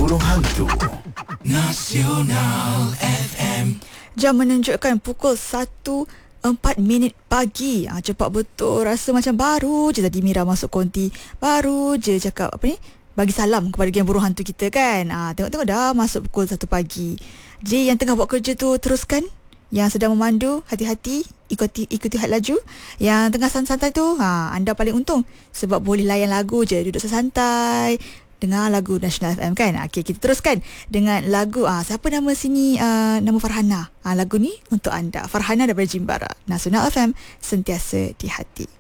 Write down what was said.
burung hantu. Nasional FM. Jam menunjukkan pukul 1:04 pagi. Cepat betul. Rasa macam baru je tadi Mira masuk konti. Baru je cakap apa ni, bagi salam kepada geng burung hantu kita kan. Tengok-tengok dah masuk pukul 1 pagi. J yang tengah buat kerja tu teruskan. Yang sedang memandu, hati-hati, ikuti had laju. Yang tengah santai-santai tu, anda paling untung sebab boleh layan lagu je, duduk santai dengar lagu Nasional FM kan. Okey, kita teruskan dengan lagu siapa nama sini, nama Farhana. Lagu ni untuk anda, Farhana daripada Jimbara. Nasional FM, sentiasa di hati.